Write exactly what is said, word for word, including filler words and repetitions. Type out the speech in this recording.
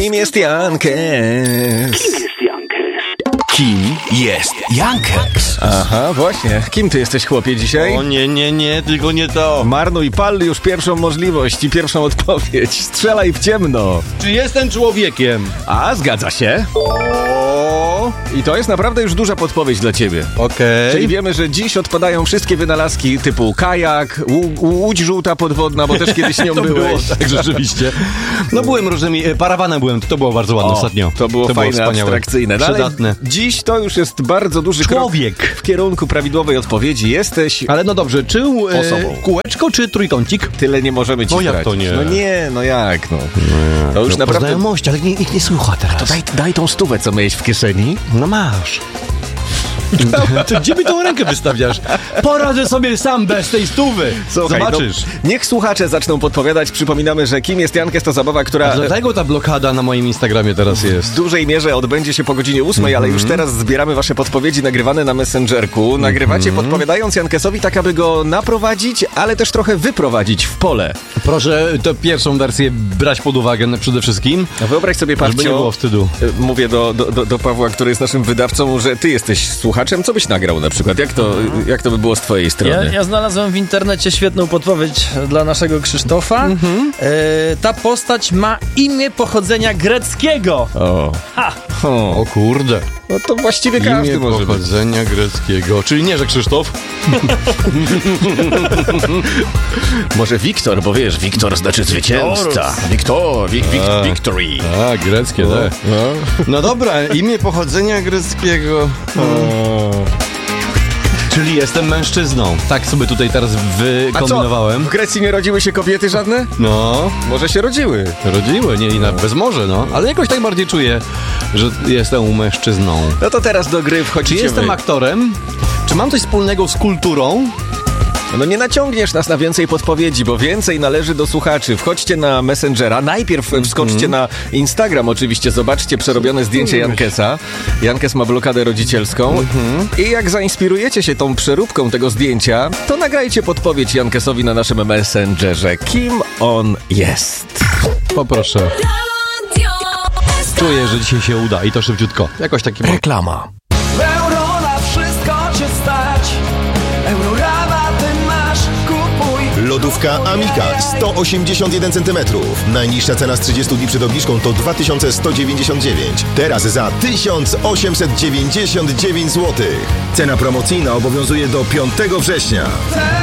Kim jest Jankes? Kim jest Jankes? Kim jest Jankes? Aha, właśnie. Kim ty jesteś, chłopie, dzisiaj? O nie, nie, nie, tylko nie to. Marnuj, pal już pierwszą możliwość i pierwszą odpowiedź. Strzelaj w ciemno. Czy jestem człowiekiem? A, zgadza się. O, I to jest naprawdę już duża podpowiedź dla ciebie. okej. Czyli wiemy, że dziś odpadają wszystkie wynalazki typu kajak, łu- łódź żółta podwodna, bo też kiedyś nią To było, byłeś. tak, rzeczywiście. No byłem różnymi, e, parawanem byłem, to było bardzo ładne O, ostatnio. to było fajne, wspaniałe. abstrakcyjne. No, ale Przydatne. dziś to już jest bardzo duży Człowiek. krok w kierunku prawidłowej odpowiedzi. Jesteś... Ale no dobrze, czy e, Osobą. kółeczko, czy trójkącik? Tyle nie możemy ci No jak zdradzić. to nie? No nie, no jak, no. To już No, naprawdę... znajomości, ale nikt nie słucha teraz. To daj, daj tą stówę, co miałeś w kieszeni. No masz. To gdzie mi tą rękę wystawiasz? Poradzę sobie sam bez tej stówy. Słuchaj, Zobaczysz. No, niech słuchacze zaczną podpowiadać. Przypominamy, że Kim jest Jankes to zabawa, która Dlatego ta blokada na moim Instagramie teraz w jest. dużej mierze odbędzie się po godzinie ósmej, ale już teraz zbieramy wasze podpowiedzi nagrywane na Messengerku. Nagrywacie podpowiadając Jankesowi tak, aby go naprowadzić, ale też trochę wyprowadzić w pole. Proszę tę pierwszą wersję brać pod uwagę przede wszystkim, No wyobraź sobie, żeby nie Pawcio, było wstydu. mówię do, do, do, do Pawła, który jest naszym wydawcą, że ty jesteś słuchaczem. Co byś nagrał na przykład? Jak to, jak to by było z twojej strony? Ja, ja znalazłem w internecie świetną podpowiedź dla naszego Krzysztofa. E, ta postać ma imię pochodzenia greckiego. O. Ha! O. O kurde. No to właściwie każdy Imię może być. pochodzenia greckiego. Czyli nie, że Krzysztof? Może Wiktor, bo wiesz, Wiktor znaczy zwycięzca. Wiktor, wik, wik, A. victory. A, greckie, tak. No. No dobra, imię pochodzenia greckiego. Czyli jestem mężczyzną. Tak sobie tutaj teraz A co? wykombinowałem. W Grecji nie rodziły się kobiety żadne? No, Może się rodziły. rodziły, nie, i nawet bez może, no. Ale jakoś tak bardziej czuję, że jestem mężczyzną. No to teraz do gry Czy wchodzicie jestem wy. aktorem? Czy mam coś wspólnego z kulturą? No nie naciągniesz nas na więcej podpowiedzi, bo więcej należy do słuchaczy. Wchodźcie na Messengera, najpierw wskoczcie na Instagram oczywiście, zobaczcie przerobione zdjęcie Jankesa. Jankes ma blokadę rodzicielską i jak zainspirujecie się tą przeróbką tego zdjęcia, to nagrajcie podpowiedź Jankesowi na naszym Messengerze. Kim on jest? Poproszę. Czuję, że dzisiaj się uda i to szybciutko. Jakoś taki... Reklama. Euro na wszystko cię stać. Eurorama ty masz, kupuj. Lodówka Amica sto osiemdziesiąt jeden centymetrów. Najniższa cena z trzydziestu dni przed obniżką to dwa tysiące sto dziewięćdziesiąt dziewięć. Teraz za tysiąc osiemset dziewięćdziesiąt dziewięć złotych. Cena promocyjna obowiązuje do piątego września.